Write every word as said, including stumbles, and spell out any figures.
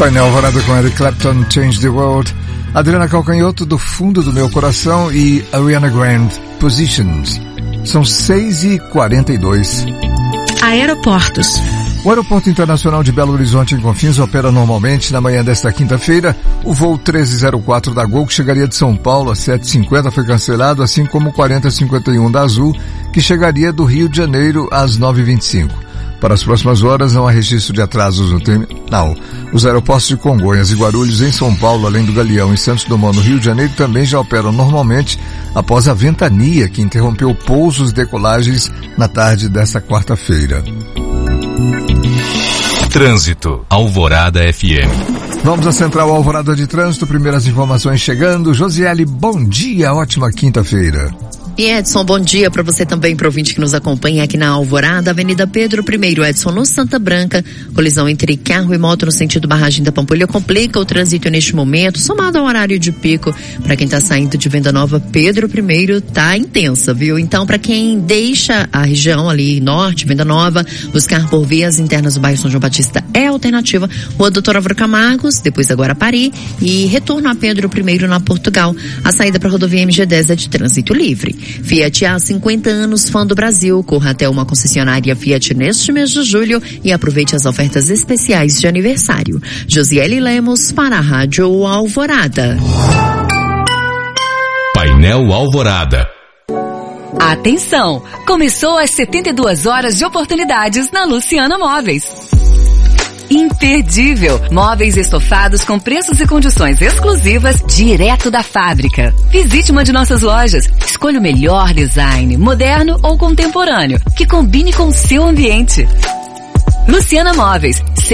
Painel Alvorada com Eric Clapton, Change the World, Adriana Calcanhoto, Do Fundo do Meu Coração e Ariana Grande, Positions. São seis e quarenta e dois. Aeroportos. O Aeroporto Internacional de Belo Horizonte, em Confins, opera normalmente na manhã desta quinta-feira. O voo treze zero quatro da Gol, que chegaria de São Paulo às sete e cinquenta, foi cancelado, assim como o quarenta cinquenta e um da Azul, que chegaria do Rio de Janeiro às nove e vinte e cinco. Para as próximas horas, não há registro de atrasos no terminal. Os aeroportos de Congonhas e Guarulhos, em São Paulo, além do Galeão e Santos Dumont, no Rio de Janeiro, também já operam normalmente após a ventania que interrompeu pousos e decolagens na tarde desta quarta-feira. Trânsito, Alvorada F M. Vamos à Central Alvorada de Trânsito, primeiras informações chegando. Josiele, bom dia, ótima quinta-feira. E Edson, bom dia para você também, para o ouvinte que nos acompanha aqui na Alvorada, Avenida Pedro I, Edson, no Santa Branca. Colisão entre carro e moto no sentido Barragem da Pampulha complica o trânsito neste momento, somado ao horário de pico. Para quem está saindo de Venda Nova, Pedro I tá intensa, viu? Então, para quem deixa a região ali norte, Venda Nova, buscar por vias internas do bairro São João Batista é alternativa. Rua Doutor Álvaro Camargos, depois agora Guarapari e retorno a Pedro I na Portugal. A saída para a rodovia M G dez é de trânsito livre. Fiat há cinquenta anos, fã do Brasil. Corra até uma concessionária Fiat neste mês de julho e aproveite as ofertas especiais de aniversário. Josiele Lemos para a Rádio Alvorada. Painel Alvorada. Atenção! Começou às setenta e duas horas de oportunidades na Luciana Móveis. Imperdível. Móveis estofados com preços e condições exclusivas direto da fábrica. Visite uma de nossas lojas. Escolha o melhor design, moderno ou contemporâneo, que combine com o seu ambiente. Luciana Móveis,